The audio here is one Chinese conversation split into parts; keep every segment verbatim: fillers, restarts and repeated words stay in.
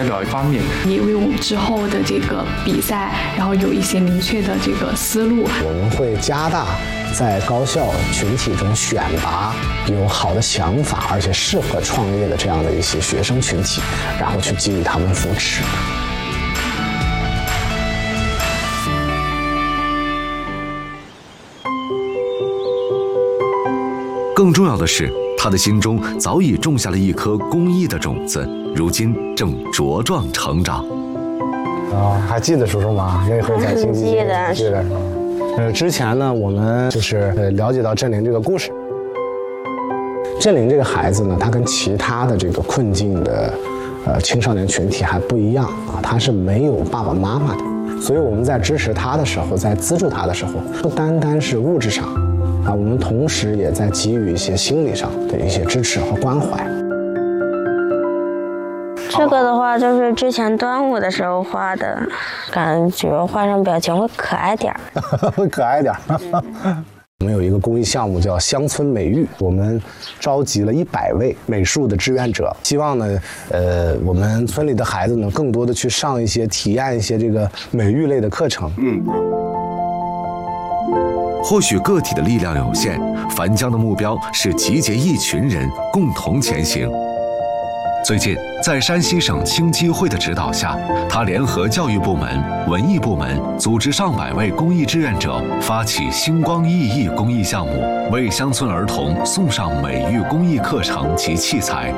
些的方面， 也为我们之后的这个比赛，然后有一些明确的这个思路。 我们会加大在高校群体中选拔有好的想法而且适合创业的这样的一些学生群体，然后去给予他们扶持。 更重要的是，他的心中早已种下了一颗公益的种子，如今正茁壮成长。 啊，还记得叔叔吗？那会在经济记得记得。呃，之前呢，我们就是呃了解到振林这个故事。振林这个孩子呢，他跟其他的这个困境的呃青少年群体还不一样啊，他是没有爸爸妈妈的，所以我们在支持他的时候，在资助他的时候，不单单是物质上。啊，我们同时也在给予一些心理上的一些支持和关怀。 这个的话，就是之前端午的时候画的，感觉画上表情会可爱点儿， 会可爱点儿。我们有一个公益项目叫乡村美育，我们召集了一百位美术的志愿者，希望呢，呃，我们村里的孩子呢，更多的去上一些、体验一些这个美育类的课程。嗯。 或许个体的力量有限，樊江的目标是集结一群人共同前行。最近，在山西省青基会的指导下，他联合教育部门、文艺部门，组织上百位公益志愿者，发起星光熠熠公益项目，为乡村儿童送上美育公益课程及器材。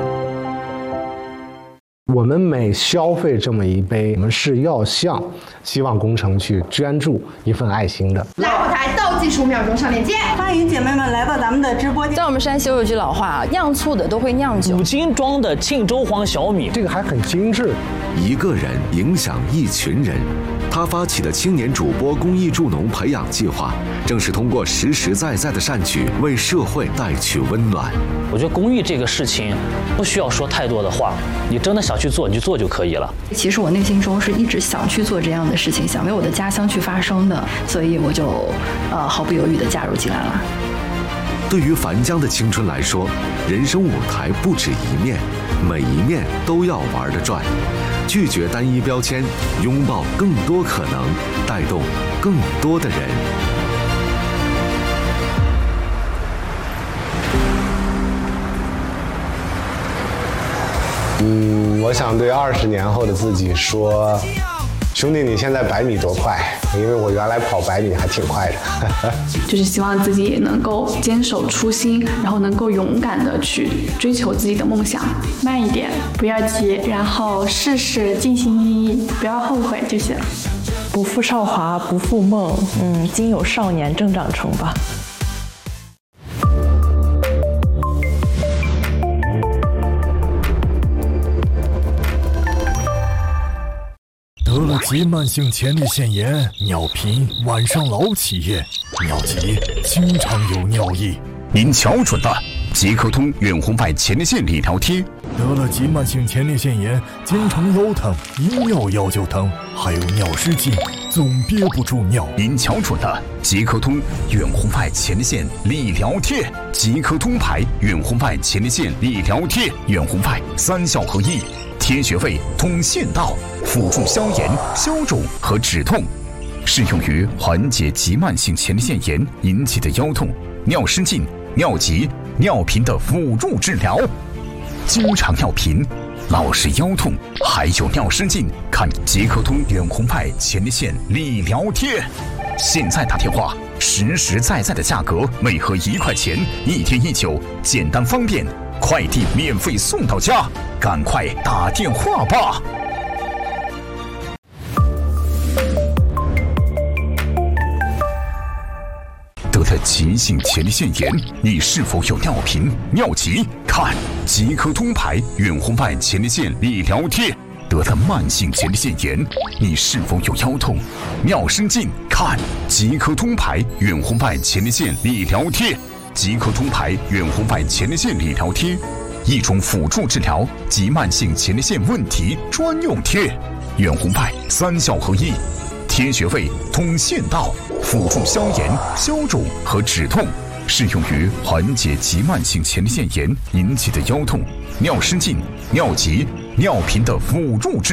我们每消费这么一杯，我们是要向希望工程去捐助一份爱心的。 来后台倒计十五秒钟上链接， 欢迎姐妹们来到咱们的直播间。 在我们山西有句老话，酿醋的都会酿酒。 五斤装的庆州黄小米， 这个还很精致。 一个人影响一群人，他发起的青年主播公益助农培养计划，正是通过实实在在的善举，为社会带去温暖。 我觉得公益这个事情，不需要说太多的话，你真的想去做，你去做就可以了。 其实我内心中是一直想去做这样的事情，想为我的家乡去发声的，所以我就呃毫不犹豫地加入进来了。 对于樊江的青春来说，人生舞台不止一面，每一面都要玩得转。拒绝单一标签，拥抱更多可能，带动更多的人。 嗯，我想对二十年后的自己说，兄弟，你现在百米多快？因为我原来跑百米还挺快的。 就是希望自己也能够坚守初心，然后能够勇敢的去追求自己的梦想。 慢一点，不要急，然后事事尽心尽意，不要后悔就行。 不负韶华，不负梦，嗯，今有少年正长成吧。 得了急慢性前列腺炎，尿频，晚上老起夜，尿急，经常有尿意。 您瞧准了，即刻通远红外前列腺理疗贴。 得了急慢性前列腺炎，经常腰疼，一尿药就疼，还有尿失禁，总憋不住尿。 您瞧准了，即刻通远红外前列腺理疗贴，即刻通牌远红外前列腺理疗贴，远红外三效合一。贴穴位通腺道，辅助消炎、消肿和止痛，适用于缓解急慢性前列腺炎引起的腰痛、尿失禁、尿急、尿频的辅助治疗。经常尿频、老是腰痛，还有尿失禁，看即刻通远红外前列腺理疗贴。现在打电话，实实在在的价格，每盒一块钱，一天一酒，简单方便，快递免费送到家，赶快打电话吧！得了急性前列腺炎，你是否有尿频、尿急？看即刻通牌远红外前列腺理疗贴。得了慢性前列腺炎，你是否有腰痛、尿失禁？看即刻通牌远红外前列腺理疗贴。即刻通牌远红外前列腺理疗贴，一种辅助治疗急慢性前列腺问题专用贴。远红外三效合一，贴穴位通腺道，辅助消炎、消肿和止痛，适用于缓解急慢性前列腺炎引起的腰痛、尿失禁、尿急、尿频的辅助治疗。